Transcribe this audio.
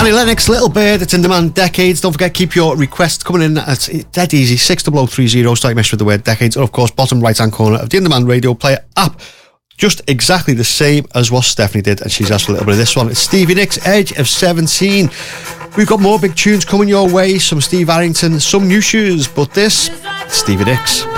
Annie Lennox, Little Bird, it's in demand, Decades. Don't forget, keep your requests coming in. It's dead easy, 60030, start your message with the word Decades, or of course, bottom right hand corner of the In Demand Radio Player app. Just exactly the same as what Stephanie did, and she's asked for a little bit of this one. It's Stevie Nicks, Edge of 17. We've got more big tunes coming your way, some Steve Harrington, some new shoes, but this, Stevie Nicks.